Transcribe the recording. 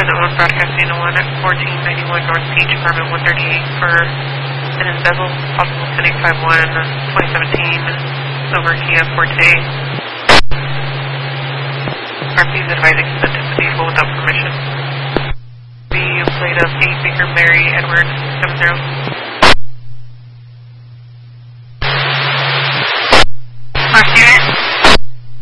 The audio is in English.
on broadcasting one at 1491 North Peach, apartment 138 for an embezzle, possible 1051 2017 over Kia Forte. RP is advising consent to the vehicle without permission. The plate of 8 Baker Mary Edwards 70